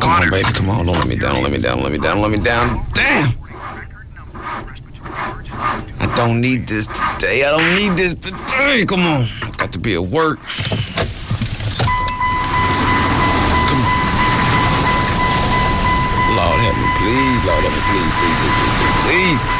Come on, baby. Come on. Don't let me down. Don't let me down. Don't let me down. Don't let me down. Damn. I don't need this today. I don't need this today. Come on. I got to be at work. Come on. Lord help me, please. Lord help me, please, please, please, please, please.